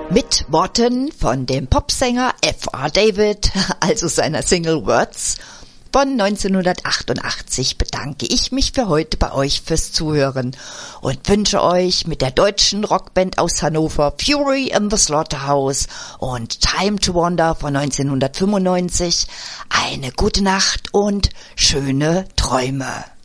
Mit Worten von dem Popsänger F.R. David, also seiner Single Words von 1988, bedanke ich mich für heute bei euch fürs Zuhören und wünsche euch mit der deutschen Rockband aus Hannover Fury in the Slaughterhouse und Time to Wander von 1995 eine gute Nacht und schöne Träume.